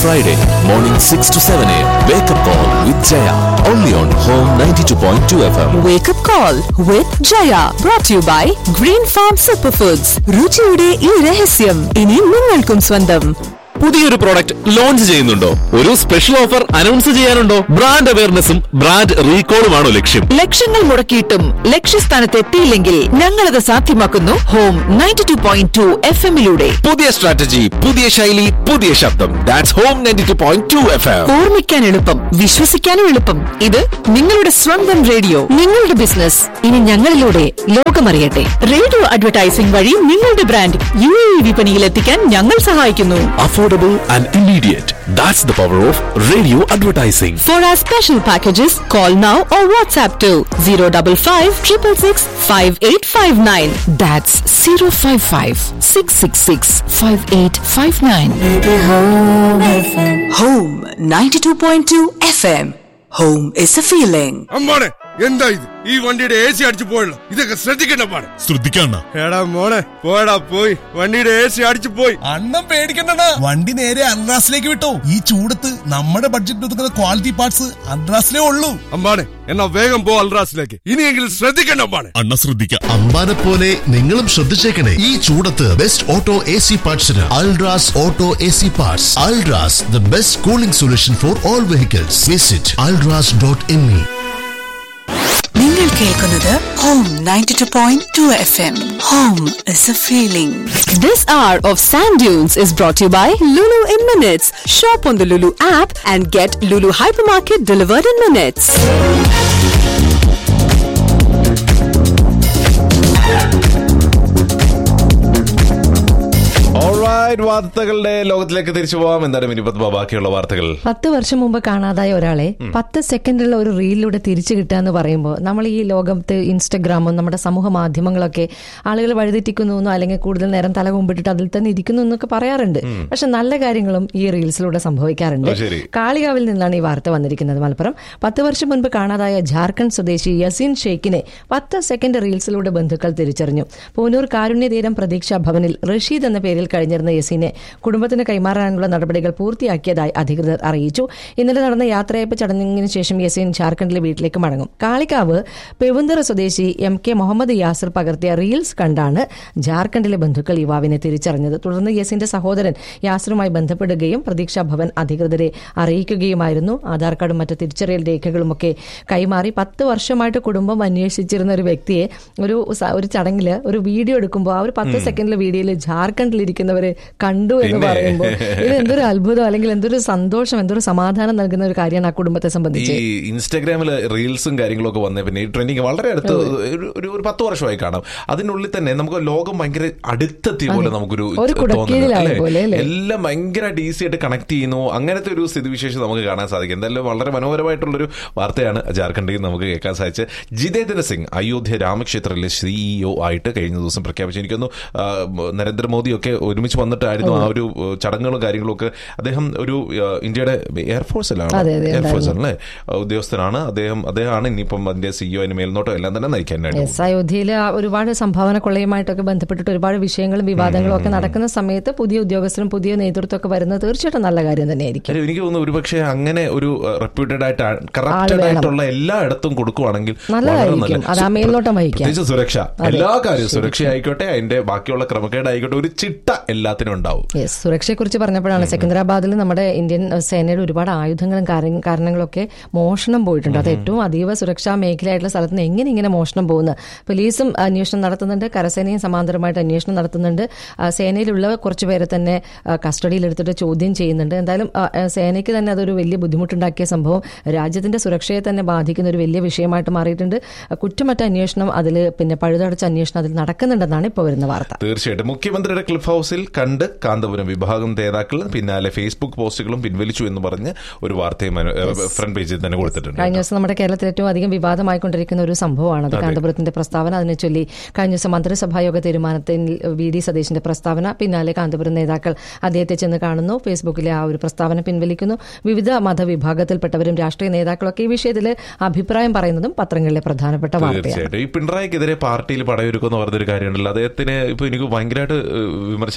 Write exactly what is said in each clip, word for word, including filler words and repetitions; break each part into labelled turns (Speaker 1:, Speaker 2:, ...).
Speaker 1: Friday, morning six to seven a.m. Wake up call with Jaya. Only on Home ninety-two point two F M.
Speaker 2: Wake up call with Jaya. Brought to you by Green Farm Superfoods. രുചിയുടെ ഈ രഹസ്യം ഇനി നിങ്ങൾക്കും സ്വന്തം.
Speaker 1: പുതിയൊരു product launch ചെയ്യുന്നുണ്ടോ? ഒരു special offer announce ചെയ്യാനുണ്ടോ? Brand അവയർനെസ്സും brand റീകോളുമാണോ ലക്ഷ്യം?
Speaker 2: ലക്ഷങ്ങൾ മുടക്കിയിട്ടും ലക്ഷ്യസ്ഥാനത്ത് എത്തിയില്ലെങ്കിൽ ഞങ്ങളത് സാധ്യമാക്കുന്നു home ninety two point two F എമ്മിലൂടെ.
Speaker 1: പുതിയ സ്ട്രാറ്റജി, പുതിയ ശൈലി, പുതിയ ശബ്ദം. That's home ninety two point two F M.
Speaker 2: ഓർമ്മിക്കാൻ എളുപ്പം, വിശ്വസിക്കാനും എളുപ്പം. ഇത് നിങ്ങളുടെ സ്വന്തം റേഡിയോ. നിങ്ങളുടെ ബിസിനസ് ഇനി ഞങ്ങളിലൂടെ ലോകമറിയട്ടെ. റേഡിയോ അഡ്വർടൈസിംഗ് വഴി നിങ്ങളുടെ ബ്രാൻഡ് യു എ ഇ വിപണിയിൽ എത്തിക്കാൻ ഞങ്ങൾ സഹായിക്കുന്നു.
Speaker 1: Affordable and immediate. That's the power of radio advertising.
Speaker 2: For our special packages, call now or WhatsApp to zero five five six six six five eight five nine. That's zero five five six six six five eight five nine. Home ninety-two point two F M. Home is a feeling.
Speaker 3: അമ്മാണെ എന്താ ഇത്? ഈ വണ്ടിയുടെ A C അടിച്ചു പോയല്ലോ. ഇതൊക്കെ ശ്രദ്ധിക്കണ്ട പാടെ.
Speaker 4: ശ്രദ്ധിക്കണ്ട.
Speaker 3: എടാ മോളെ പോടാ പോയി. വണ്ടിയുടെ എ സി അടിച്ചു പോയി.
Speaker 4: അണ്ണം പേടിക്കണ്ട. വണ്ടി നേരെ അൺറാസിലേക്ക് വിട്ടോ. ഈ ചൂടത്ത് നമ്മുടെ ബഡ്ജറ്റ് ഒതുക്കുന്ന ക്വാളിറ്റി പാർട്സ് അൺറാസിലേ ഉള്ളൂ.
Speaker 3: അമ്മാണെ എന്നാ വേഗം പോ അൽറാസിലേക്ക്. ഇനിയെങ്കിലും ശ്രദ്ധിക്കണ്ട അമ്മാണെ.
Speaker 4: അണ്ണ ശ്രദ്ധിക്കാം.
Speaker 5: അമ്പാനെ പോലെ നിങ്ങളും ശ്രദ്ധിച്ചേക്കണേ. ഈ ചൂടത്ത് best auto A C പാർട്സിന് Ultras auto A C parts. Ultras, the best cooling solution for all vehicles. Visit Ultras dot in E.
Speaker 2: നിങ്ങൾ കേൾക്കുന്നത് home ninety two point two F M. Home is A feeling. This hour of Sand Dunes is brought to you by Lulu in Minutes. Shop on the Lulu app and get Lulu Hypermarket delivered in minutes.
Speaker 6: വാർത്തകളുടെ ലോകത്തിലേക്ക് തിരിച്ചു പോവാം. എന്താണ് മിനിപ്പത്ത് ബാക്കിയുള്ള വാർത്തകൾ?
Speaker 7: പത്ത് വർഷം മുമ്പ് കാണാതായ ഒരാളെ പത്ത് സെക്കൻഡുള്ള ഒരു റീലിലൂടെ തിരിച്ചു കിട്ടുക എന്ന് പറയുമ്പോൾ നമ്മൾ ഈ ലോകത്ത് ഇൻസ്റ്റഗ്രാമും നമ്മുടെ സമൂഹ മാധ്യമങ്ങളൊക്കെ ആളുകൾ വഴിതെറ്റിക്കുന്നു അല്ലെങ്കിൽ കൂടുതൽ നേരം തല കുമ്പിട്ടിട്ട് അതിൽ തന്നെ ഇരിക്കുന്നു എന്നൊക്കെ പറയാറുണ്ട്. പക്ഷെ നല്ല കാര്യങ്ങളും ഈ റീൽസിലൂടെ സംഭവിക്കാറുണ്ട്. കാളികാവിൽ നിന്നാണ് ഈ വാർത്ത വന്നിരിക്കുന്നത്. മലപ്പുറം പത്ത് വർഷം മുൻപ് കാണാതായ ജാർഖണ്ഡ് സ്വദേശി യസീൻ ഷെയ്ഖിനെ പത്ത് സെക്കൻഡ് റീൽസിലൂടെ ബന്ധുക്കൾ തിരിച്ചറിഞ്ഞു. പൂനൂർ കാരുണ്യതീരം പ്രതീക്ഷാ ഭവനിൽ റഷീദ് എന്ന പേരിൽ കഴിഞ്ഞിരുന്ന യസീനെ കുടുംബത്തിന് കൈമാറാനുള്ള നടപടികൾ പൂർത്തിയാക്കിയതായി അധികൃതർ അറിയിച്ചു. ഇന്നലെ നടന്ന യാത്രയയപ്പ് ചടങ്ങിന് ശേഷം യസീൻ ജാർഖണ്ഡിലെ വീട്ടിലേക്ക് മടങ്ങും. കാളികാവ് പെവുന്തറ സ്വദേശി എം കെ മുഹമ്മദ് യാസിർ പകർത്തിയ റീൽസ് കണ്ടാണ് ജാർഖണ്ഡിലെ ബന്ധുക്കൾ യുവാവിനെ തിരിച്ചറിഞ്ഞത്. തുടർന്ന് യസീന്റെ സഹോദരൻ യാസിറുമായി ബന്ധപ്പെടുകയും പ്രതീക്ഷാ ഭവൻ അധികൃതരെ അറിയിക്കുകയുമായിരുന്നു. ആധാർ കാർഡും മറ്റ് തിരിച്ചറിയൽ രേഖകളുമൊക്കെ കൈമാറി പത്ത് വർഷമായിട്ട് കുടുംബം അന്വേഷിച്ചിരുന്ന ഒരു വ്യക്തിയെ ഒരു ഒരു ചടങ്ങിൽ ഒരു വീഡിയോ എടുക്കുമ്പോൾ ആ ഒരു പത്ത് സെക്കൻഡിലെ വീഡിയോയിൽ ജാർഖണ്ഡിലിരിക്കുന്നവര് കണ്ടു എന്ന് പറയുമ്പോൾ ഇത് എന്തൊരു അത്ഭുതം, അല്ലെങ്കിൽ എന്തൊരു സന്തോഷം, എന്തൊരു സമാധാനം നൽകുന്ന ഒരു കാര്യമാണ് ആ കുടുംബത്തെ സംബന്ധിച്ച്.
Speaker 6: ഈ ഇൻസ്റ്റാഗ്രാമില് റീൽസും കാര്യങ്ങളൊക്കെ വന്നേ പിന്നെ ഈ ട്രെൻഡിങ് വളരെ അടുത്ത് ഒരു ഒരു പത്ത് വർഷമായി കാണാം. അതിനുള്ളിൽ തന്നെ നമുക്ക് ലോകം ഭയങ്കര അടുത്തെത്തിയ പോലെ നമുക്കൊരു തോന്നുന്നു. എല്ലാം ഭയങ്കരമായിട്ട് ഈസി ആയിട്ട് കണക്ട് ചെയ്യുന്നു. അങ്ങനത്തെ ഒരു സ്ഥിതിവിശേഷം നമുക്ക് കാണാൻ സാധിക്കും. എന്തായാലും വളരെ മനോഹരമായിട്ടുള്ളൊരു വാർത്തയാണ് ജാർഖണ്ഡിൽ നമുക്ക് കേൾക്കാൻ സാധിച്ചത്. ജിതേന്ദ്ര സിംഗ് അയോധ്യ രാമക്ഷേത്രത്തിലെ സിഇഒ ആയിട്ട് കഴിഞ്ഞ ദിവസം പ്രഖ്യാപിച്ചിരിക്കുന്നു. നരേന്ദ്രമോദിയൊക്കെ ഒരുമിച്ച് വന്നിട്ടായിരുന്നു ആ ഒരു ചടങ്ങുകളും കാര്യങ്ങളും ഒക്കെ. അദ്ദേഹം ഒരു ഇന്ത്യയുടെ എയർഫോഴ്സിലാണ് എയർഫോഴ്സ് അല്ലേ ഉദ്യോഗസ്ഥനാണ് അദ്ദേഹം. അദ്ദേഹമാണ് ഇനിയിപ്പം അതിന്റെ സിഇഒ അതിന് മേൽനോട്ടം എല്ലാം തന്നെ നയിക്കാനായിട്ട്.
Speaker 7: അയോധ്യയിൽ ഒരുപാട് സംഭാവന കൊള്ളയുമായിട്ടൊക്കെ ബന്ധപ്പെട്ടിട്ട് ഒരുപാട് വിഷയങ്ങളും വിവാദങ്ങളും ഒക്കെ നടക്കുന്ന സമയത്ത് പുതിയ ഉദ്യോഗസ്ഥരും പുതിയ നേതൃത്വം ഒക്കെ വരുന്നത് തീർച്ചയായിട്ടും നല്ല കാര്യം തന്നെയായിരിക്കും.
Speaker 6: എനിക്ക് തോന്നുന്നു ഒരുപക്ഷെ അങ്ങനെ ഒരു റെപ്യൂട്ടഡ് ആയിട്ട് കറപ്റ്റഡ് ആയിട്ടുള്ള എല്ലായിടത്തും കൊടുക്കുവാണെങ്കിൽ പ്രത്യേകിച്ച് സുരക്ഷ, എല്ലാ കാര്യവും സുരക്ഷ ആയിക്കോട്ടെ അതിന്റെ ബാക്കിയുള്ള ക്രമക്കേടായിക്കോട്ടെ ഒരു ചിട്ട എല്ലാത്തിനും ഉണ്ടാവും.
Speaker 7: സുരക്ഷയെ കുറിച്ച് പറഞ്ഞപ്പോഴാണ് സെക്കന്ദരാബാദിൽ നമ്മുടെ ഇന്ത്യൻ സേനയുടെ ഒരുപാട് ആയുധങ്ങളും കാരണങ്ങളൊക്കെ മോഷണം പോയിട്ടുണ്ട്. അത് ഏറ്റവും അതീവ സുരക്ഷാ മേഖലയായിട്ടുള്ള സ്ഥലത്ത് നിന്ന് എങ്ങനെ ഇങ്ങനെ മോഷണം പോകുന്നത്? പോലീസും അന്വേഷണം നടത്തുന്നുണ്ട്, കരസേനയും സമാന്തരമായിട്ട് അന്വേഷണം നടത്തുന്നുണ്ട്. സേനയിലുള്ള കുറച്ചു പേരെ തന്നെ കസ്റ്റഡിയിലെടുത്തിട്ട് ചോദ്യം ചെയ്യുന്നുണ്ട്. എന്തായാലും സേനയ്ക്ക് തന്നെ അതൊരു വലിയ ബുദ്ധിമുട്ടുണ്ടാക്കിയ സംഭവം രാജ്യത്തിന്റെ സുരക്ഷയെ തന്നെ ബാധിക്കുന്ന ഒരു വലിയ വിഷയമായിട്ട് മാറിയിട്ടുണ്ട്. കുറ്റമറ്റ അന്വേഷണം അതിൽ പിന്നെ പഴുതടച്ച അന്വേഷണം അതിൽ നടക്കുന്നുണ്ടെന്നാണ് ഇപ്പോൾ വരുന്ന വാർത്ത.
Speaker 6: തീർച്ചയായിട്ടും മുഖ്യമന്ത്രിയുടെ ക്ലിഫ് ഹൌസിൽ കണ്ട് കാന്തപുരം വിഭാഗം നേതാക്കൾ പിന്നാലെ ഫേസ്ബുക്ക് പോസ്റ്റുകളും പിൻവലിച്ചു എന്ന് പറഞ്ഞ് ഒരു വാർത്തയും ഫ്രണ്ട് പേജിൽ തന്നെ കൊടുത്തിട്ടുണ്ട്.
Speaker 7: കഴിഞ്ഞ ദിവസം നമ്മുടെ കേരളത്തിൽ ഏറ്റവും അധികം വിവാദമായിക്കൊണ്ടിരിക്കുന്ന ഒരു സംഭവമാണ് അത് കാന്തപുരത്തിന്റെ പ്രസ്താവന. അതിനെ ചൊല്ലി കഴിഞ്ഞ ദിവസം മന്ത്രിസഭായോഗ തീരുമാനത്തിൽ വി ഡി സതീശന്റെ പ്രസ്താവന, പിന്നാലെ കാന്തപുരം നേതാക്കൾ അദ്ദേഹത്തെ ചെന്ന് കാണുന്നു, ഫേസ്ബുക്കിലെ ആ ഒരു പ്രസ്താവന പിൻവലിക്കുന്നു. വിവിധ മതവിഭാഗത്തിൽപ്പെട്ടവരും രാഷ്ട്രീയ നേതാക്കളൊക്കെ ഈ വിഷയത്തിൽ അഭിപ്രായം പറയുന്നതും പത്രങ്ങളിലെ പ്രധാനപ്പെട്ട വാർത്തയാണ്.
Speaker 6: ഈ പിണറായിക്കെതിരെ പാർട്ടിയിൽ പടയൊരുക്കുമെന്ന് പറഞ്ഞൊരു കാര്യമുണ്ടല്ലോ, അദ്ദേഹത്തിന് ഇപ്പൊ എനിക്ക് ഭയങ്കരമായിട്ട് വിമർശനങ്ങൾ നേടുന്നു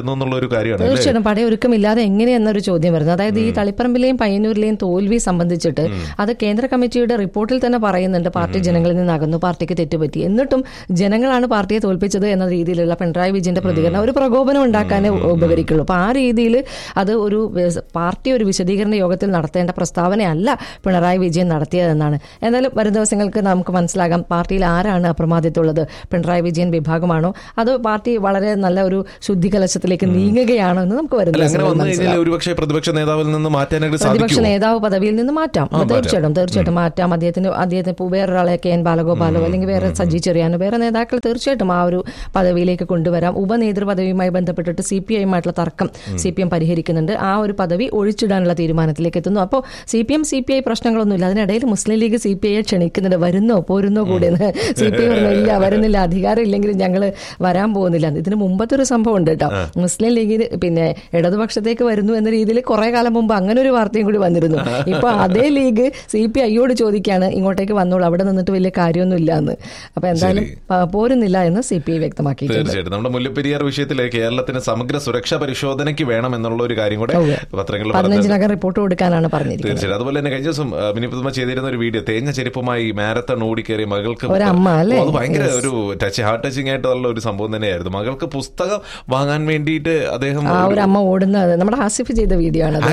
Speaker 6: നേരിടുന്നു എന്നുള്ള ഒരു കാര്യമാണ്.
Speaker 7: തീർച്ചയായിട്ടും പടയൊരുക്കമില്ലാതെ എങ്ങനെയെന്നൊരു ചോദ്യം വരുന്നത്. അതായത് ഈ തളിപ്പറമ്പിലെയും പയ്യന്നൂരിലെയും തോൽവി സംബന്ധിച്ചിട്ട് അത് കേന്ദ്ര കമ്മിറ്റിയുടെ റിപ്പോർട്ടിൽ തന്നെ പറയുന്നുണ്ട്. പാർട്ടി ജനങ്ങളിൽ നിന്നകന്നു, പാർട്ടിക്ക് തെറ്റുപറ്റി, എന്നിട്ടും ജനങ്ങളാണ് പാർട്ടിയെ തോൽപ്പിച്ചത് എന്ന രീതിയിലുള്ള പിണറായി വിജയന്റെ പ്രതികരണം ഒരു പ്രകോപനം ഉണ്ടാക്കാനേ ഉപകരിക്കുള്ളൂ. അപ്പൊ ആ രീതിയിൽ അത് ഒരു പാർട്ടി ഒരു വിശദീകരണ യോഗത്തിൽ നടത്തേണ്ട പ്രസ്താവനയല്ല പിണറായി വിജയൻ നടത്തിയതെന്നാണ്. എന്നാലും വരും ദിവസങ്ങൾക്ക് നമുക്ക് മനസ്സിലാകാം പാർട്ടിയിൽ ആരാണ് അപ്രമാദിത്വമുള്ളത്. പിണറായി വിജയൻ വിഭാഗമാണോ അതോ പാർട്ടി വളരെ നല്ല ഒരു ശുദ്ധികലശത്തിലേക്ക് നീങ്ങുകയാണോ എന്ന് നമുക്ക് വരും
Speaker 6: ദിവസങ്ങളിൽ പ്രതിപക്ഷ നേതാവിൽ നിന്ന് മാറ്റാനായിട്ട്
Speaker 7: പ്രതിപക്ഷ നേതാവ് പദവിയിൽ നിന്ന് മാറ്റാം. തീർച്ചയായിട്ടും തീർച്ചയായിട്ടും മാറ്റാം. അദ്ദേഹത്തിന് അദ്ദേഹത്തിന് വേറൊരാളെ കെ എൻ ബാലഗോപാലോ അല്ലെങ്കിൽ വേറെ സജി ചെറിയാനോ വേറെ നേതാക്കൾ തീർച്ചയായിട്ടും ആ ഒരു പദവിയിലേക്ക് കൊണ്ടുവരാം. ഉപനേതൃ പദവിയുമായി ബന്ധപ്പെട്ടിട്ട് സി പി ഐയുമായിട്ടുള്ള തർക്കം സി പി എം പരിഹരിക്കുന്നുണ്ട്. ആ ഒരു പദവി ഒഴിച്ചിടാനുള്ള തീരുമാനത്തിലേക്ക് എത്തുന്നു. അപ്പോൾ C P M C P I പ്രശ്നങ്ങളൊന്നുമില്ല. അതിനിടയിൽ മുസ്ലിം ലീഗ് സി പി ഐയെ ക്ഷണിക്കുന്നുണ്ട്, വരുന്നോ പോരുന്നോ കൂടെ. സി പി ഐ പറഞ്ഞു ഇല്ല വരുന്നില്ല, അധികാരം ഇല്ലെങ്കിലും ഞങ്ങൾ വരാൻ പോകുന്നില്ല. ഇതിന് മുമ്പത്തെ ഒരു സംഭവം ഉണ്ട് കേട്ടോ. മുസ്ലിം ലീഗിന് പിന്നെ ഇടതുപക്ഷത്തേക്ക് വരുന്നു എന്ന രീതിയിൽ കുറെ കാലം മുമ്പ് അങ്ങനെ ഒരു വാർത്തയും കൂടി വന്നിരുന്നു. ഇപ്പൊ അതേ ലീഗ് സി പി ഐയോട് ചോദിക്കാണ് ഇങ്ങോട്ടേക്ക് വന്നോളൂ, അവിടെ നിന്നിട്ട് വലിയ കാര്യമൊന്നും ഇല്ല എന്ന്. അപ്പൊ എന്തായാലും പോരുന്നില്ല എന്ന് സി പി ഐ വ്യക്തമാക്കി.
Speaker 6: തീർച്ചയായിട്ടും നമ്മുടെ മുല്ലപ്പെരിയാർ വിഷയത്തിൽ കേരളത്തിന് സമഗ്ര സുരക്ഷാ പരിശോധനയ്ക്ക് വേണം എന്നുള്ള ഒരു കാര്യം കൂടെ പത്രങ്ങളിൽ
Speaker 7: പതിനഞ്ചിനകം റിപ്പോർട്ട് കൊടുക്കാനാണ് പറഞ്ഞിരിക്കുന്നത്.
Speaker 6: തീർച്ചയായും. അതുപോലെ തന്നെ കഴിഞ്ഞ ദിവസം മിനിപ്പുതുമ ചെയ്തിരുന്ന ഒരു വീഡിയോ, തേഞ്ഞ ചെരുപ്പുമായി മാരത്തൺ ഓടിക്കേറിയ മകൾക്ക് അത് ഭയങ്കര ഒരു ടച്ച് ഹാർട്ട് ടച്ചിങ് ആയിട്ടുള്ള ഒരു സംഭവം തന്നെയായിരുന്നു. മകൾക്ക് പുസ്തകം വാങ്ങാൻ വേണ്ടിയിട്ട് അദ്ദേഹം
Speaker 7: ആ ഒരു അമ്മ ഓടുന്നത് നമ്മുടെ ആസിഫ് ചെയ്ത വീഡിയോ ആണ്.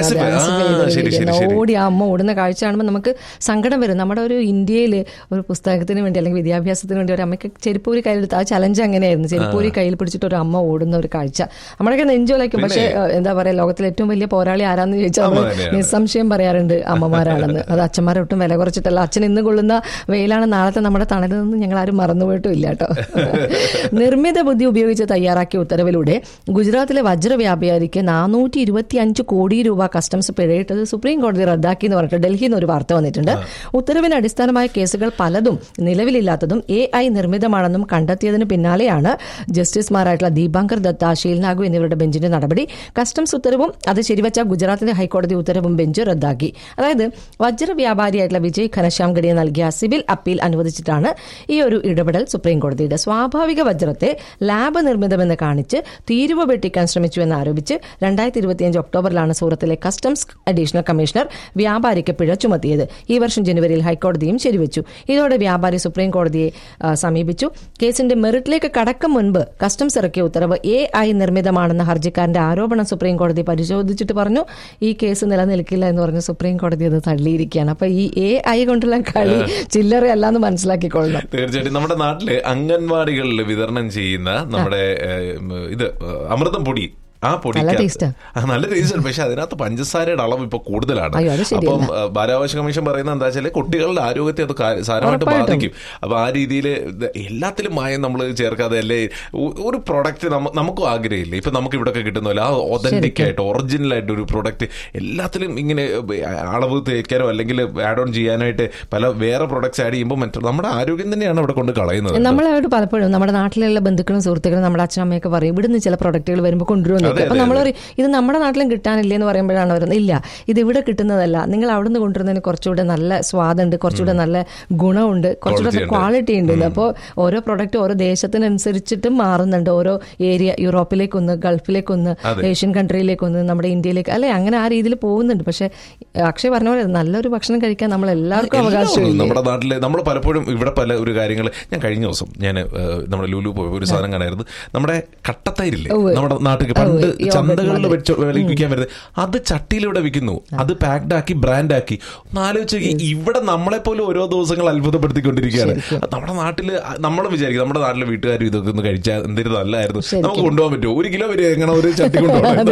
Speaker 7: ഓടി ആ അമ്മ ഓടുന്ന കാഴ്ച കാണുമ്പോൾ നമുക്ക് സങ്കടം വരും. നമ്മുടെ ഒരു ഇന്ത്യയിൽ ഒരു പുസ്തകത്തിന് വേണ്ടി അല്ലെങ്കിൽ വിദ്യാഭ്യാസത്തിന് വേണ്ടി ഒരു അമ്മയ്ക്ക് ചെരുപ്പൂരി കയ്യിലെടുത്ത് ആ ചലഞ്ച് അങ്ങനെയായിരുന്നു. ചെരുപ്പൂരി കയ്യിൽ പിടിച്ചിട്ട് ഒരു അമ്മ ഓടുന്ന ഒരു കാഴ്ച നമ്മളൊക്കെ നെഞ്ചോലയ്ക്കും. പക്ഷെ എന്താ പറയാ, ലോകത്തിലെ ഏറ്റവും വലിയ പോരാളി ആരാന്ന് ചോദിച്ചാൽ നിസ്സംശയം പറയാറുണ്ട് അമ്മമാരാണെന്ന്. അത് അച്ഛന്മാരെ ഒട്ടും വില കുറച്ചിട്ടല്ല. അച്ഛൻ ഇന്ന് കൊള്ളുന്ന വെയിലാണ് നാളത്തെ നമ്മുടെ തണലെന്ന് ഞങ്ങൾ ആരും മറന്നുപോയിട്ടും ഇല്ല കേട്ടോ. നിർമ്മിത ബുദ്ധി ഉപയോഗിച്ച് തയ്യാറാക്കിയ ഉത്തരവിലൂടെ ഗുജറാത്തിലെ വജ്ര വ്യാപാരിക്ക് നാനൂറ്റി ഇരുപത്തി അഞ്ച് കോടി രൂപ കസ്റ്റംസ് പിഴയിട്ടത് സുപ്രീം കോടതി റദ്ദാക്കി എന്ന് പറഞ്ഞിട്ട് ഡൽഹിയിൽ നിന്ന് ഒരു വാർത്ത വന്നിട്ടുണ്ട്. ഉത്തരവിന് അടിസ്ഥാനമായ കേസുകൾ പലതും നിലവിലില്ലാത്തതും എ ഐ നിർമ്മിതമാണെന്നും കണ്ടെത്തിയതിന് പിന്നാലെയാണ് ജസ്റ്റിസുമാരായിട്ടുള്ള ദീപാങ്കർ ദത്ത, ഷീൽ നാഗു എന്നിവരുടെ ബെഞ്ചിന്റെ നടപടി. കസ്റ്റംസ് ഉത്തരവും അത് ശരിവച്ച ഗുജറാത്തിലെ ഹൈക്കോടതി ഉത്തരവും ബെഞ്ച് റദ്ദാക്കി. അതായത് വജ്ര വ്യാപാരിയായിട്ടുള്ള വിജയ് ഘനശ്യാം ഗഡിയെ നൽകിയ സിവിൽ അപ്പീൽ അനുവദിച്ചിട്ടാണ് ഈ ഒരു ഇടപെടൽ സുപ്രീം കോടതിയുടെ. സ്വാഭാവിക വജ്രത്തെ ലാബ് നിർമ്മിതമെന്ന് കാണിച്ച് തീരുവ വെട്ടിക്കാൻ ശ്രമിച്ചു എന്ന് ആരോപിച്ച് രണ്ടായിരത്തി ഇരുപത്തിയഞ്ച് ഒക്ടോബറിലാണ് സൂറത്തിലെ കസ്റ്റംസ് അഡീഷണൽ കമ്മീഷണർ വ്യാപാരിക്ക് പിഴ ചുമത്തിയത്. ഈ വർഷം ജനുവരിയിൽ ഹൈക്കോടതിയും ശരിവച്ചു. ഇതോടെ വ്യാപാരി സുപ്രീം കോടതിയെ സമീപിച്ചു. കേസിന്റെ മെറിറ്റിലേക്ക് കടക്കും മുൻപ് കസ്റ്റംസ് ഇറക്കിയ ഉത്തരവ് എ ഐ നിർമ്മിതമാണെന്ന ഹർജിക്കാരന്റെ ആരോപണം സുപ്രീം കോടതി പരിശോധിച്ചിട്ട് പറഞ്ഞു ഈ കേസ് നിലനിൽക്കില്ല എന്ന് പറഞ്ഞ് സുപ്രീം കോടതി അത് തള്ളിയിരിക്കുകയാണ്. അപ്പൊ ഈ എ ഐ കൊണ്ടുള്ള കളി ചില്ലറയല്ല എന്ന് മനസ്സിലാക്കിക്കൊള്ളണം.
Speaker 6: തീർച്ചയായിട്ടും. നമ്മുടെ നാട്ടില് അംഗൻവാടികളിൽ വിതരണം ചെയ്യുന്ന നമ്മുടെ ഇത് അമൃതം പൊടി, ആ പൊടി നല്ല ടേസ്റ്റാണ്. പക്ഷെ അതിനകത്ത് പഞ്ചസാരയുടെ അളവ് ഇപ്പൊ കൂടുതലാണ്. അപ്പം ബാലാവകാശ കമ്മീഷൻ പറയുന്നത് എന്താ വെച്ചാൽ കുട്ടികളുടെ ആരോഗ്യത്തെ അത് സാരമായിട്ട് ബാധിക്കും. അപ്പൊ ആ രീതിയിൽ എല്ലാത്തിലും മായം നമ്മൾ ചേർക്കാതെ അല്ലേ ഒരു പ്രൊഡക്റ്റ് നമുക്കും ആഗ്രഹമില്ല. ഇപ്പൊ നമുക്ക് ഇവിടെ ഒക്കെ കിട്ടുന്നല്ലോ ആ ഒതന്റിക് ആയിട്ട് ഒറിജിനൽ ആയിട്ട് ഒരു പ്രൊഡക്റ്റ് എല്ലാത്തിലും ഇങ്ങനെ അളവ് തേക്കാനോ അല്ലെങ്കിൽ ആഡ് ഓൺ ചെയ്യാനായിട്ട് പല വേറെ പ്രൊഡക്ട്സ് ആഡ് ചെയ്യുമ്പോൾ മറ്റു നമ്മുടെ ആരോഗ്യം തന്നെയാണ് അവിടെ കൊണ്ട് കളയുന്നത്.
Speaker 7: നമ്മളായിട്ട് പലപ്പോഴും നമ്മുടെ നാട്ടിലുള്ള ബന്ധുക്കളും സുഹൃത്തുക്കളും നമ്മുടെ അച്ഛനമ്മയൊക്കെ പറയും ഇവിടുന്ന് ചില പ്രൊഡക്റ്റുകൾ വരുമ്പോൾ കൊണ്ടുവരുന്നു. അപ്പൊ നമ്മൾ ഇത് നമ്മുടെ നാട്ടിലും കിട്ടാനില്ലേ എന്ന് പറയുമ്പോഴാണ് വരുന്നത്. ഇല്ല, ഇത് ഇവിടെ കിട്ടുന്നതല്ല, നിങ്ങൾ അവിടുന്ന് കൊണ്ടുവരുന്നതിന് കുറച്ചുകൂടെ നല്ല സ്വാദുണ്ട്, കുറച്ചുകൂടെ നല്ല ഗുണമുണ്ട്, കുറച്ചുകൂടെ ക്വാളിറ്റി ഉണ്ട്. അപ്പോൾ ഓരോ പ്രൊഡക്റ്റ് ഓരോ ദേശത്തിനനുസരിച്ചിട്ടും മാറുന്നുണ്ട്. ഓരോ ഏരിയ, യൂറോപ്പിലേക്കൊന്ന്, ഗൾഫിലേക്കൊന്ന്, ഏഷ്യൻ കൺട്രിയിലേക്കൊന്ന്, നമ്മുടെ ഇന്ത്യയിലേക്ക് അല്ലെ, അങ്ങനെ ആ രീതിയിൽ പോകുന്നുണ്ട്. പക്ഷെ അക്ഷയ് പറഞ്ഞ പോലെ നല്ലൊരു ഭക്ഷണം കഴിക്കാൻ നമ്മൾ എല്ലാവർക്കും അവകാശമില്ല.
Speaker 6: നമ്മുടെ നാട്ടില് നമ്മൾ പലപ്പോഴും ഇവിടെ പല ഒരു കാര്യങ്ങൾ, ഞാൻ കഴിഞ്ഞ ദിവസം ഞാൻ നമ്മുടെ ലുലു പോയ ഒരു സാധനം കാണായിരുന്നു, നമ്മുടെ കട്ടത്തൈരില്ലേ നമ്മുടെ നാട്ടിൽ പണ്ട് ചന്തകളിൽ വെച്ച് വിൽക്കാൻ വരുന്നത്, അത് ചട്ടിയിലൂടെ വിൽക്കുന്നു, അത് പാക്ഡ് ആക്കി ബ്രാൻഡ് ആക്കി. ഒന്നാലോചിച്ച് ഇവിടെ നമ്മളെ പോലും ഓരോ ദിവസങ്ങൾ അത്ഭുതപ്പെടുത്തിക്കൊണ്ടിരിക്കുകയാണ്. നമ്മുടെ നാട്ടില് നമ്മൾ വിചാരിക്കും നമ്മുടെ നാട്ടിലെ വീട്ടുകാർ ഇതൊക്കെ ഒന്ന് കഴിച്ചാൽ എന്തൊരു നല്ലായിരുന്നു, നമുക്ക് കൊണ്ടുപോകാൻ പറ്റുമോ, ഒരു കിലോ വരെ എങ്ങനെ ഒരു ചട്ടി കൊണ്ടുപോകാൻ.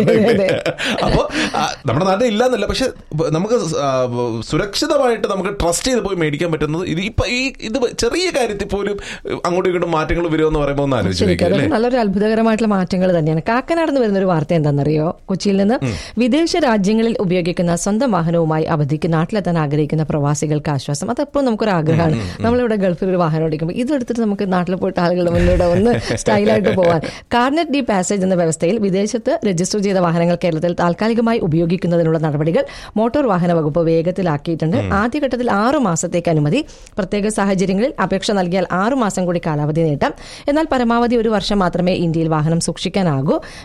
Speaker 6: അപ്പൊ നമ്മുടെ നാട്ടിൽ ഇല്ലാന്നല്ല, പക്ഷെ നമുക്ക് സുരക്ഷിതമായിട്ട് നമുക്ക് ട്രസ്റ്റ് ചെയ്ത് പോയി മേടിക്കാൻ പറ്റുന്നത് ഇത് ഇപ്പൊ ഈ ഇത് ചെറിയ കാര്യത്തിൽ പോലും അങ്ങോട്ടും ഇങ്ങോട്ടും മാറ്റങ്ങൾ വരുമെന്ന് പറയുമ്പോൾ ഒന്ന് ആലോചിച്ചു.
Speaker 7: നല്ലൊരു അത്ഭുതകരമായിട്ടുള്ള മാറ്റങ്ങൾ തന്നെയാണ്. കാക്കനാട് വരുന്നൊരു വാർത്ത എന്താണെന്നറിയോ? കൊച്ചിയിൽ നിന്ന് വിദേശ രാജ്യങ്ങളിൽ ഉപയോഗിക്കുന്ന സ്വന്തം വാഹനവുമായി അവധിക്ക് നാട്ടിലെത്താൻ ആഗ്രഹിക്കുന്ന പ്രവാസികൾക്ക് ആശ്വാസം. അതെപ്പോഴും നമുക്കൊരു ആഗ്രഹമാണ്. നമ്മളിവിടെ ഗൾഫിൽ ഒരു വാഹനം ഓടിക്കുമ്പോൾ ഇതെടുത്തിട്ട് നമുക്ക് നാട്ടിൽ പോയിട്ട് ആളുകളുടെ മുന്നിലൂടെ ഒന്ന് സ്റ്റൈലായിട്ട് പോകാൻ. കാർനെറ്റ് ഡി പാസേജ് എന്ന വ്യവസ്ഥയിൽ വിദേശത്ത് രജിസ്റ്റർ ചെയ്ത വാഹനങ്ങൾ കേരളത്തിൽ താൽക്കാലികമായി ഉപയോഗിക്കുന്നതിനുള്ള നടപടികൾ മോട്ടോർ വാഹന വകുപ്പ് വേഗത്തിലാക്കിയിട്ടുണ്ട്. ആദ്യഘട്ടത്തിൽ ആറു മാസത്തേക്ക് അനുമതി, പ്രത്യേക സാഹചര്യങ്ങളിൽ അപേക്ഷ നൽകിയാൽ ആറു മാസം കൂടി കാലാവധി നീട്ടാം. എന്നാൽ പരമാവധി ഒരു വർഷം മാത്രമേ ഇന്ത്യയിൽ വാഹനം സൂക്ഷിക്കാനാകൂ. വിദേശ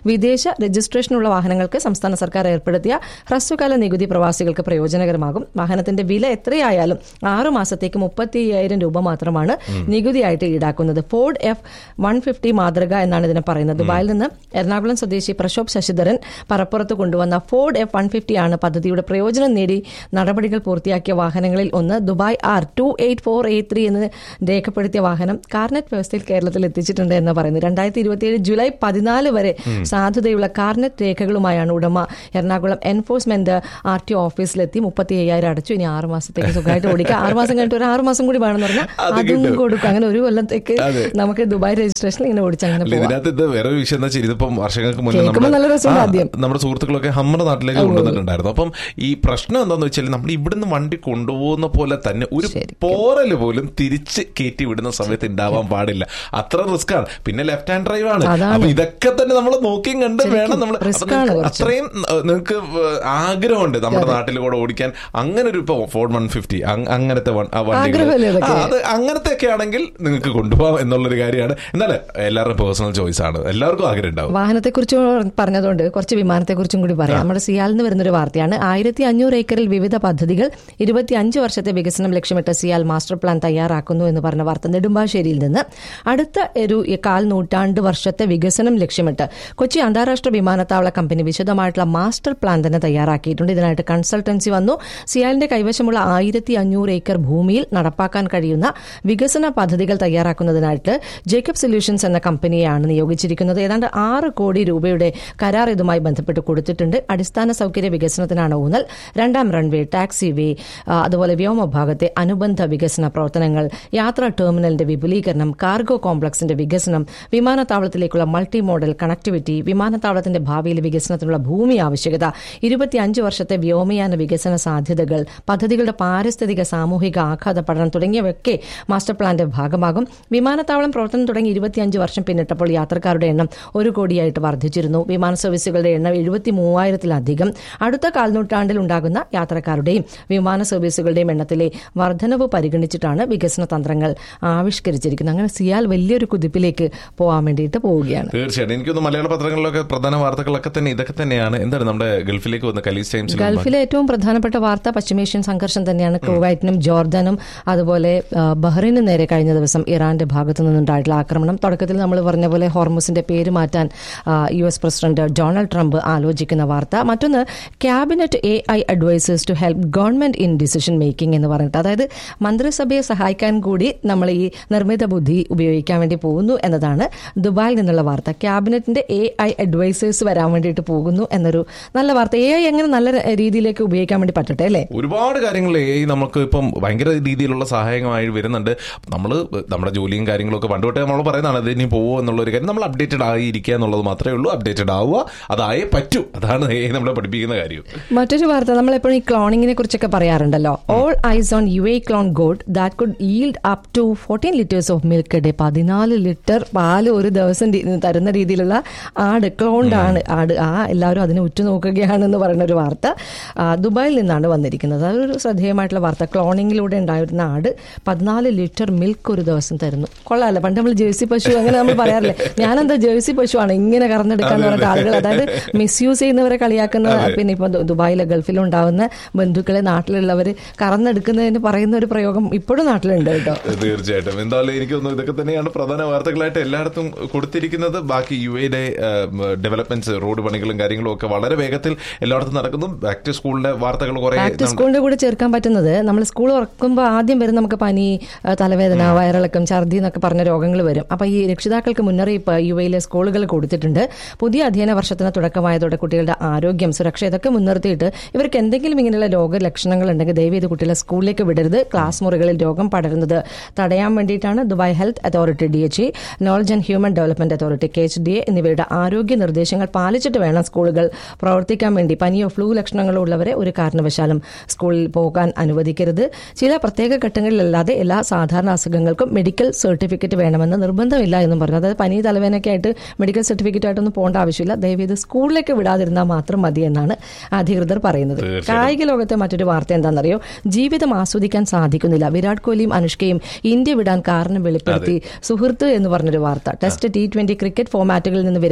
Speaker 7: വിദേശ രജിസ്ട്രേഷനുള്ള വാഹനങ്ങൾക്ക് സംസ്ഥാന സർക്കാർ ഏർപ്പെടുത്തിയ ഹ്രസ്വകാല നികുതി പ്രവാസികൾക്ക് പ്രയോജനകരമാകും. വാഹനത്തിന്റെ വില എത്രയായാലും ആറു മാസത്തേക്ക് മുപ്പത്തി അയ്യായിരം രൂപ മാത്രമാണ് നികുതിയായിട്ട് ഈടാക്കുന്നത്. ഫോർഡ് എഫ് വൺ ഫിഫ്റ്റി മാതൃക എന്നാണ് ഇതിനെ പറയുന്നത്. ദുബായിൽ നിന്ന് എറണാകുളം സ്വദേശി പ്രശോഭ് ശശിധരൻ പറപ്പുറത്ത് കൊണ്ടുവന്ന ഫോർഡ് എഫ് വൺ ഫിഫ്റ്റി ആണ് പദ്ധതിയുടെ പ്രയോജനം നേടി നടപടികൾ പൂർത്തിയാക്കിയ വാഹനങ്ങളിൽ ഒന്ന്. Dubai R to eight four eight three എന്ന് രേഖപ്പെടുത്തിയ വാഹനം കാർനെറ്റ് വ്യവസ്ഥയിൽ കേരളത്തിൽ എത്തിച്ചിട്ടുണ്ട് എന്ന് പറയുന്നത്. രണ്ടായിരത്തി ഇരുപത്തിയേഴ് ജൂലൈ പതിനാല് വരെ സാധുതയുള്ള കാർനെറ്റ് രേഖകളുമായാണ് ഉടമ എറണാകുളം എൻഫോഴ്സ്മെന്റ് ആർ ടി ഓഫീസിലെത്തി മുപ്പത്തി അയ്യായിരം അടച്ചു. ഇനി ആറ് മാസത്തേക്ക് സുഖമായിട്ട് ഓടിക്കാം. ആറ് മാസം കഴിഞ്ഞിട്ട് ഒരു ആറ് മാസം കൂടി വേണമെന്ന് പറഞ്ഞാൽ അതും കൊടുക്കും. അങ്ങനെ ഒരു കൊല്ലത്തേക്ക് നമുക്ക് ദുബായ് രജിസ്ട്രേഷനിൽ ഇങ്ങനെ ഓടിച്ച് അങ്ങനെ
Speaker 6: ഇതിനകത്ത് വേറെ വിഷയം എന്താ വെച്ചാൽ ഇതിപ്പം വർഷങ്ങൾക്ക് മുന്നേ നമ്മുടെ സുഹൃത്തുക്കളൊക്കെ നമ്മുടെ നാട്ടിലേക്ക് കൊണ്ടുവന്നിട്ടുണ്ടായിരുന്നു. അപ്പം ഈ പ്രശ്നം എന്താന്ന് വെച്ചാൽ നമ്മൾ ഇവിടുന്ന് വണ്ടി കൊണ്ടുപോകുന്ന പോലെ തന്നെ ഒരു പോറല് പോലും തിരിച്ച് കയറ്റി വിടുന്ന സമയത്ത് ഉണ്ടാവാൻ പാടില്ല. അത്ര റിസ്ക് ആണ്. പിന്നെ ലെഫ്റ്റ് ഹാൻഡ് ഡ്രൈവ് ആണ്. അപ്പൊ ഇതൊക്കെ തന്നെ നമ്മൾ നോക്കിയും കണ്ട് വേണം നമ്മൾ അത്രയും നിങ്ങൾക്ക് ആഗ്രഹമുണ്ട് നമ്മുടെ നാട്ടിൽ കൂടെ ഓടിക്കാൻ. അങ്ങനെ ഒരു ഇപ്പൊ ഫോർഡ് വൺ ഫിഫ്റ്റി അങ്ങനത്തെ വണ്ടികൾ അത് അങ്ങനത്തെ ഒക്കെ ആണെങ്കിൽ നിങ്ങൾക്ക് കൊണ്ടുപോകാം എന്നുള്ളൊരു കാര്യമാണ്. എന്നാലും എല്ലാവരുടെയും പേഴ്സണൽ ചോയ്സ് ആണ്. എല്ലാവർക്കും ആഗ്രഹം ഉണ്ടാവും.
Speaker 7: വാഹനത്തെ കുറിച്ച് പറഞ്ഞതുകൊണ്ട് കുറച്ച് വിമാനത്തെ കുറിച്ചും കൂടി പറയാം. നമ്മുടെ സിയാലിൽ നിന്ന് വരുന്നൊരു വാർത്തയാണ്. ആയിരത്തി അഞ്ഞൂറ് ഏക്കറിൽ വിവിധ പദ്ധതികൾ ഇരുപത്തി അഞ്ച് വർഷത്തെ വികസനം ലക്ഷ്യമിട്ട് സിയാൽ മാസ്റ്റർ പ്ലാൻ തയ്യാറാക്കുന്നു എന്ന് പറഞ്ഞ വാർത്ത നെടുമ്പാശ്ശേരിയിൽ നിന്ന്. അടുത്ത ഒരു കാൽ നൂറ്റാണ്ട് വർഷത്തെ വികസനം ലക്ഷ്യമിട്ട് കൊച്ചി അന്താരാഷ്ട്ര വിമാനത്താവള കമ്പനി വിശദമായിട്ടുള്ള മാസ്റ്റർ പ്ലാൻ തന്നെ തയ്യാറാക്കിയിട്ടുണ്ട്. ഇതിനായിട്ട് കൺസൾട്ടൻസി വന്നു. സിയാലിന്റെ കൈവശമുള്ള ആയിരത്തി അഞ്ഞൂറ് ഏക്കർ ഭൂമിയിൽ നടപ്പാക്കാൻ കഴിയുന്ന വികസന പദ്ധതികൾ തയ്യാറാക്കുന്നതിനായിട്ട് ജേക്കബ് സൊല്യൂഷൻസ് എന്ന കമ്പനിയെയാണ് നിയോഗിച്ചിരിക്കുന്നത്. ഏതാണ്ട് ആറ് കോടി രൂപയുടെ കരാർ ഇതുമായി ബന്ധപ്പെട്ട് കൊടുത്തിട്ടുണ്ട്. അടിസ്ഥാന സൗകര്യ വികസനത്തിനാണ് ഊന്നൽ. രണ്ടാം റൺവേ, ടാക്സി വേ, അതുപോലെ വ്യോമഭാഗത്തെ അനുബന്ധ വികസന പ്രവർത്തനങ്ങൾ, യാത്രാ ടെർമിനലിന്റെ വിപുലീകരണം, കാർഗോ കോംപ്ലക്സിന്റെ വികസനം, വിമാനത്താവളത്തിലേക്കുള്ള മൾട്ടി മോഡൽ കണക്ടിവിറ്റി, വിമാനത്താവളത്തിന്റെ ഭാവിയിലെ വികസനത്തിനുള്ള ഭൂമി ആവശ്യകത, ഇരുപത്തിയഞ്ച് വർഷത്തെ വ്യോമയാന വികസന സാധ്യതകൾ, പദ്ധതികളുടെ പാരിസ്ഥിതിക സാമൂഹിക ആഘാത പഠനം തുടങ്ങിയവയൊക്കെ മാസ്റ്റർ പ്ലാന്റെ ഭാഗമാകും. വിമാനത്താവളം പ്രവർത്തനം തുടങ്ങി ഇരുപത്തിയഞ്ച് വർഷം പിന്നിട്ടപ്പോൾ യാത്രക്കാരുടെ എണ്ണം ഒരു കോടിയായിട്ട് വർദ്ധിച്ചിരുന്നു. വിമാന സർവീസുകളുടെ എണ്ണം എഴുപത്തി മൂവായിരത്തിലധികം. അടുത്ത കാൽനൂറ്റാണ്ടിൽ ഉണ്ടാകുന്ന യാത്രക്കാരുടെയും വിമാന സർവീസുകളുടെയും എണ്ണത്തിലെ വർധനവ് പരിഗണിച്ചിട്ടാണ് വികസന തന്ത്രങ്ങൾ ആവിഷ്കരിച്ചിരിക്കുന്നത്. അങ്ങനെ സിയാൽ വലിയൊരു കുതിപ്പിലേക്ക് പോകാൻ വേണ്ടിയിട്ട് പോവുകയാണ്.
Speaker 6: തീർച്ചയായിട്ടും എനിക്കൊന്ന് മലയാള പത്രങ്ങളിലൊക്കെ പ്രധാന വാർത്തകളൊക്കെ തന്നെ ഇതൊക്കെ തന്നെയാണ്. എന്താണ് നമ്മുടെ ഗൾഫിലേക്ക് വന്ന കലീസ് ടൈംസിൽ
Speaker 7: ഗൾഫിലെ ഏറ്റവും പ്രധാനപ്പെട്ട വാർത്ത പശ്ചിമേഷ്യൻ സംഘർഷം തന്നെയാണ്. കുവൈറ്റിനും ജോർദാനും അതുപോലെ ബഹ്റൈനും നേരെ കഴിഞ്ഞ ദിവസം ഇറാന്റെ ഭാഗത്തു നിന്നുണ്ടായിട്ടുള്ള ആക്രമണം. തുടക്കത്തിൽ നമ്മൾ പറഞ്ഞ പോലെ ഹോർമുസിന്റെ പേര് മാറ്റാൻ U S president Donald Trump ആലോചിക്കുന്ന വാർത്ത. മറ്റൊന്ന് cabinet A I advisers to help government in decision making എന്ന് പറഞ്ഞിട്ട്, അതായത് മന്ത്രിസഭയെ സഹായിക്കാൻ കൂടി നമ്മൾ ഈ നിർമ്മിത ബുദ്ധി ഉപയോഗിക്കാൻ വേണ്ടി പോകുന്നു എന്നതാണ് ദുബായിൽ നിന്നുള്ള വാർത്ത. ക്യാബിനറ്റിന്റെ എ ഐ അഡ്വൈസേഴ്സ് വരാൻ വേണ്ടിയിട്ട് പോകുന്നു എന്നൊരു നല്ല വാർത്ത. എ ഐ എങ്ങനെ നല്ല രീതിയിലേക്ക് ഉപയോഗിക്കാൻ വേണ്ടി പറ്റട്ടെ അല്ലേ?
Speaker 6: ഒരുപാട് കാര്യങ്ങൾ എ ഐ നമുക്ക് ഇപ്പം ഭയങ്കര രീതിയിലുള്ള സഹായകമായി വരുന്നുണ്ട്. നമ്മൾ നമ്മുടെ ജോലിയും കാര്യങ്ങളൊക്കെ പണ്ടുതൊട്ടേ നമ്മൾ പറയുന്നതാണ് ഇത് ഇനി പോവോ എന്നുള്ളൊരു കാര്യം. നമ്മൾ അപ്ഡേറ്റഡ് ആയിരിക്കുക എന്നുള്ളത് മാത്രമേ ഉള്ളൂ. അപ്ഡേറ്റഡ് ആവുക, അതായേ പറ്റൂ. അതാണ് എ ഐ നമ്മളെ പഠിപ്പിക്കുന്ന കാര്യം.
Speaker 7: മറ്റൊരു വാർത്ത, നമ്മളെപ്പോഴും ഈ ക്ലോണിങ്ങിനെ കുറിച്ചൊക്കെ പറയാറുണ്ടല്ലോ. All ice on you A clone God that could yield up to fourteen litres of milk day. പതിനാല് ലിറ്റർ പാല് ഒരു ദിവസം തരുന്ന രീതിയിലുള്ള ആട്, ക്ലോൺഡ് ആണ് ആട്. ആ എല്ലാവരും അതിനെ ഉറ്റുനോക്കുകയാണെന്ന് പറയുന്ന ഒരു വാർത്ത ദുബായിൽ നിന്നാണ് വന്നിരിക്കുന്നത്. അതൊരു ശ്രദ്ധേയമായിട്ടുള്ള വാർത്ത. ക്ലോണിങ്ങിലൂടെ ഉണ്ടായിരുന്ന ആട് പതിനാല് ലിറ്റർ മിൽക്ക് ഒരു ദിവസം തരുന്നു. കൊള്ളാമല്ലോ. പണ്ട് നമ്മൾ ജേഴ്സി പശു അങ്ങനെ നമ്മൾ പറയാറില്ലേ, ഞാനെന്താ ജേഴ്സി പശുവാണ് ഇങ്ങനെ കറന്നെടുക്കാന്ന് പറഞ്ഞിട്ട് ആളുകൾ, അതായത് മിസ്യൂസ് ചെയ്യുന്നവരെ കളിയാക്കുന്ന. പിന്നെ ഇപ്പൊ ദുബായിലെ ഗൾഫിലുണ്ടാവുന്ന ബന്ധുക്കളെ നാട്ടിലുള്ളവർ കറന്നെടുക്കുന്നതിന് പറയുന്ന ഒരു പ്രയോഗം ഇപ്പോഴും നാട്ടിലുണ്ട് കേട്ടോ.
Speaker 6: തീർച്ചയായിട്ടും. എന്തായാലും എനിക്ക് തോന്നുന്നു ഇതൊക്കെ തന്നെയാണ് പ്രധാന വാർത്തകളായിട്ട് എല്ലായിടത്തും കൊടുത്തിരിക്കുന്നത്. ബാക്കി യു എയുടെ ഡെവലപ്മെന്റ്സ്, റോഡ് പണികളും കാര്യങ്ങളും ഒക്കെ വളരെ വേഗത്തിൽ എല്ലായിടത്തും നടക്കുന്നു. ബാക്ക് ടു സ്കൂളിന്റെ വാർത്തകൾ കുറെ
Speaker 7: ബാക്ക് ടു സ്കൂളിന്റെ കൂടെ ചേർക്കാൻ പറ്റുന്നത്, നമ്മൾ സ്കൂൾ തുറക്കുമ്പോൾ ആദ്യം വരും നമുക്ക് പനി, തലവേദന, വയറിളക്കം, ഛർദി എന്നൊക്കെ പറഞ്ഞ രോഗങ്ങൾ വരും. അപ്പൊ ഈ രക്ഷിതാക്കൾക്ക് മുന്നറിയിപ്പ് യു എയിലെ സ്കൂളുകൾ കൊടുത്തിട്ടുണ്ട്. പുതിയ അധ്യയന വർഷത്തിന് തുടക്കമായതോടെ കുട്ടികളുടെ ആരോഗ്യം, സുരക്ഷ ഇതൊക്കെ മുൻനിർത്തിയിട്ട് ഇവർക്ക് എന്തെങ്കിലും ഇങ്ങനെയുള്ള രോഗലക്ഷണങ്ങൾ ഉണ്ടെങ്കിൽ ദയവേത് കുട്ടികളെ സ്കൂളിലേക്ക് വിടരുത്. ക്ലാസ് മുറികളിൽ രോഗം പടരുന്നത് തടയാൻ വേണ്ടിയിട്ടാണ് Dubai health authority, D H E, knowledge and human development authority, K H D A എന്നിവയുടെ ആരോഗ്യ നിർദ്ദേശങ്ങൾ പാലിച്ചിട്ട് വേണം സ്കൂളുകൾ പ്രവർത്തിക്കാൻ വേണ്ടി. പനിയോ ഫ്ലൂ ലക്ഷണങ്ങളോ ഉള്ളവരെ ഒരു കാരണവശാലും സ്കൂളിൽ പോകാൻ അനുവദിക്കരുത്. ചില പ്രത്യേക ഘട്ടങ്ങളിലല്ലാതെ എല്ലാ സാധാരണ അസുഖങ്ങൾക്കും മെഡിക്കൽ സർട്ടിഫിക്കറ്റ് വേണമെന്ന് നിർബന്ധമില്ല എന്നും പറഞ്ഞു. അതായത് പനി, തലവേനൊക്കെ ആയിട്ട് മെഡിക്കൽ സർട്ടിഫിക്കറ്റ് ആയിട്ടൊന്നും പോകേണ്ട ആവശ്യമില്ല. ദയവേത് സ്കൂളിലേക്ക് വിടാതിരുന്നാൽ മാത്രം മതി എന്നാണ് അധികൃതർ പറയുന്നത്. കായിക ലോകത്തെ മറ്റൊരു വാർത്ത എന്താണെന്നറിയോ? ജീവിതം ആസ്വദിക്കാൻ സാധിക്കുന്നില്ല. വിരാട് കോഹ്ലിയും അനുഷ്കയും ഇന്ത്യ വിടാൻ കാരണം വെളിപ്പെടുത്തി സുഹൃത്ത് എന്ന് പറഞ്ഞൊരു വാർത്ത. ടെസ്റ്റ്, ടി ട്വന്റി ക്രിക്കറ്റ് ഫോർമാറ്റുകളിൽ നിന്ന് വിരമിച്ച ഇന്ത്യൻ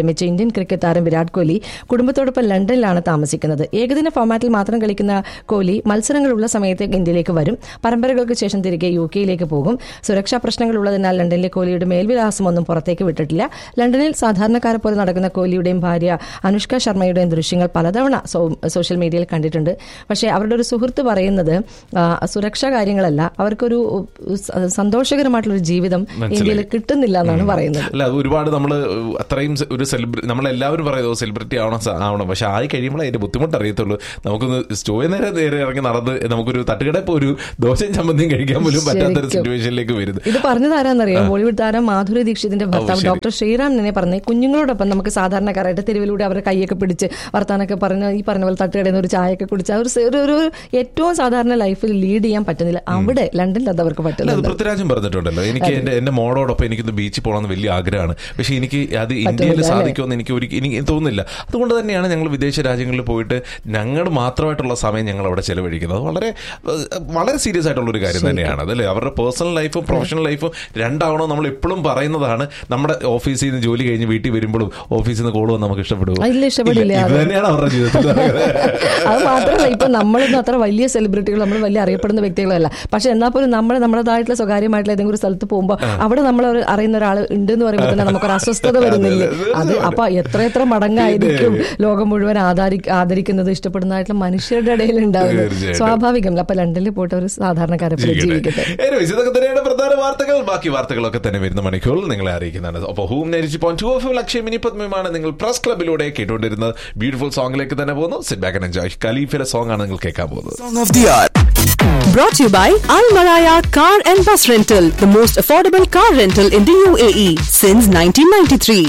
Speaker 7: ക്രിക്കറ്റ് താരം വിരാട് കോഹ്ലി കുടുംബത്തോടൊപ്പം ലണ്ടനിലാണ് താമസിക്കുന്നത്. ഏകദിന ഫോമാറ്റിൽ മാത്രം കളിക്കുന്ന കോഹ്ലി മത്സരങ്ങളുള്ള സമയത്ത് ഇന്ത്യയിലേക്ക് വരും. പരമ്പരകൾക്ക് ശേഷം തിരികെ യു കെയിലേക്ക് പോകും. സുരക്ഷാ പ്രശ്നങ്ങളുള്ളതിനാൽ ലണ്ടനിലെ കോഹ്ലിയുടെ മേൽവിലാസമൊന്നും പുറത്തേക്ക് വിട്ടിട്ടില്ല. ലണ്ടനിൽ സാധാരണക്കാരെ പോലെ നടക്കുന്ന കോഹ്ലിയുടെയും ഭാര്യ അനുഷ്ക ശർമ്മയുടെയും ദൃശ്യങ്ങൾ പലതവണ സോഷ്യൽ മീഡിയയിൽ കണ്ടിട്ടുണ്ട്. പക്ഷേ അവരുടെ ഒരു സുഹൃത്ത് പറയുന്നത് സുരക്ഷാ കാര്യങ്ങളല്ല, അവർക്കൊരു സന്തോഷകരമായിട്ടുള്ളൊരു ജീവിതം ഇന്ത്യയിൽ കിട്ടുന്നില്ല എന്നാണ് പറയുന്നത്.
Speaker 6: അല്ല, ഒരുപാട് നമ്മൾ അത്രയും ഒരു സെലിബ്രിറ്റി നമ്മളെല്ലാവരും പറയുന്നത് സെലിബ്രിറ്റി ആവണം ആവണം പക്ഷെ ആയി കഴിയുമ്പോൾ അതിന്റെ ബുദ്ധിമുട്ട് അറിയത്തുള്ളൂ. നമുക്കൊന്ന് സ്റ്റോയിൽ നേരെ നേരെ ഇറങ്ങി നടന്ന് നമുക്കൊരു തട്ടുകടയിൽ ഒരു ദോശയും ചമ്മന്തിയും കഴിക്കാൻ പോലും പറ്റാത്തൊരു സിറ്റുവേഷനിലേക്ക് വരുന്നത്.
Speaker 7: ഇത് പറഞ്ഞത് ആരാന്നറിയാം? ബോളിവുഡ് താരം മാധുരി ദീക്ഷിതിന്റെ ഭർത്താവ് ഡോക്ടർ ശ്രീറാം തന്നെ പറഞ്ഞ് കുഞ്ഞുങ്ങളോടൊപ്പം നമുക്ക് സാധാരണക്കാരായിട്ട് തെരുവിലൂടെ അവരുടെ കൈയൊക്കെ പിടിച്ച് വർത്താനൊക്കെ പറഞ്ഞ് ഈ പറഞ്ഞ പോലെ തട്ടുകടയിൽ നിന്ന് ഒരു ചായയൊക്കെ കുടിച്ച് ഒരു ഒരു ഏറ്റവും സാധാരണ ലൈഫിൽ ലീഡ് ചെയ്യാൻ പറ്റുന്നില്ല. അവിടെ ലണ്ടനിൽ അത് അവർക്ക് പറ്റില്ല.
Speaker 6: പൃഥ്വിരാജും പറഞ്ഞിട്ടുണ്ടല്ലോ, എനിക്ക് എന്റെ എന്റെ മോളോടൊപ്പം എനിക്കൊന്ന് ബീച്ചിൽ പോകണമെന്ന് വലിയ ആഗ്രഹമാണ്, പക്ഷെ എനിക്ക് അത് ഇന്ത്യയിൽ സാധിക്കുമെന്ന് എനിക്ക് ഒരു എനിക്ക് തോന്നുന്നില്ല. അതുകൊണ്ട് തന്നെയാണ് ഞങ്ങൾ വിദേശ രാജ്യങ്ങളിൽ പോയിട്ട് ഞങ്ങൾ മാത്രമായിട്ടുള്ള സമയം ഞങ്ങൾ അവിടെ ചെലവഴിക്കുന്നത്. വളരെ വളരെ സീരിയസ് ആയിട്ടുള്ള ഒരു കാര്യം തന്നെയാണ് അതല്ലേ. അവരുടെ പേഴ്സണൽ ലൈഫും പ്രൊഫഷണൽ ലൈഫും രണ്ടാവണോ നമ്മൾ എപ്പോഴും പറയുന്നതാണ്. നമ്മുടെ ഓഫീസിൽ നിന്ന് ജോലി കഴിഞ്ഞ് വീട്ടിൽ വരുമ്പോഴും ഓഫീസിൽ നിന്ന് കോൾ വന്ന് നമുക്ക് ഇഷ്ടപ്പെടും,
Speaker 7: ഇഷ്ടപ്പെടില്ല.
Speaker 6: ഇത് തന്നെയാണ് അവരുടെ ജീവിതത്തിൽ.
Speaker 7: അത് മാത്രമല്ല, ഇപ്പൊ നമ്മളൊന്നും അത്ര വലിയ സെലിബ്രിറ്റികൾ, നമ്മൾ വലിയ അറിയപ്പെടുന്ന വ്യക്തികളല്ല, പക്ഷെ എന്നാൽ പോലും നമ്മൾ നമ്മുടേതായിട്ടുള്ള സ്വകാര്യമായിട്ടുള്ള ഏതെങ്കിലും ഒരു സ്ഥലത്ത് പോകുമ്പോൾ അവിടെ നമ്മൾ അറിയുന്ന ഒരാൾ ഉണ്ട് എന്ന് പറയുമ്പോൾ തന്നെ നമുക്കൊരു അസ്വസ്ഥത വരുന്നില്ലേ? അത് അപ്പൊ എത്ര എത്ര മടങ്ങായിരിക്കും ലോകം മുഴുവൻ ആദരി ആദരിക്കുന്നത് ഇഷ്ടപ്പെടുന്നതായിട്ടുള്ള മനുഷ്യരുടെ ഇടയിൽ ഉണ്ടാവുന്നത്. സ്വാഭാവികമല്ല. അപ്പൊ ലണ്ടനിൽ പോയിട്ട് ഒരു സാധാരണക്കാരെ ജീവിക്കട്ടെ.
Speaker 6: ഇതൊക്കെ തന്നെയാണ് പ്രധാന വാർത്തകൾ. ബാക്കി വാർത്തകളൊക്കെ തന്നെ വരുന്ന മണിക്കൂറിൽ നിങ്ങളെ അറിയിക്കുന്നതാണ്. അപ്പോൾ ഹൂം നയൻറ്റി പോയിന്റ് ടു എഫ് ലക്ഷ്യം മിനി പത്മയാണ് നിങ്ങൾ പ്രസ് ക്ലബിലൂടെ കേട്ടുകൊണ്ടിരുന്നത്. ബ്യൂട്ടിഫുൾ സോങ്ങിലേക്ക് തന്നെ പോകുന്നു. Sit back and enjoy. ഖലീഫയുടെ സോങ് ആണ് നിങ്ങൾ കേൾക്കാൻ പോകുന്നത്.
Speaker 2: Brought to you by Al Maraya Car and Bus Rental, the most affordable car rental in the U A E since nineteen ninety-three.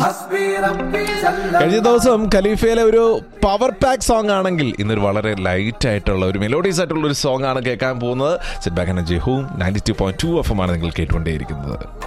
Speaker 6: കഴിഞ്ഞ ദിവസം ഖലീഫയിലെ ഒരു പവർ പാക്ക് സോങ് ആണെങ്കിൽ ഇന്നൊരു വളരെ ലൈറ്റ് ആയിട്ടുള്ള ഒരു മെലോഡിയസ് ആയിട്ടുള്ള ഒരു സോങ് ആണ് കേൾക്കാൻ പോകുന്നത്. Sit back and enjoy. ഹൂം ninety two point two F ആണ് നിങ്ങൾ കേട്ടുകൊണ്ടേയിരിക്കുന്നത്.